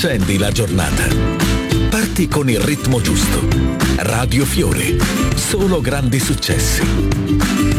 accendi la giornata. Parti con il ritmo giusto. Radio Fiore. Solo grandi successi.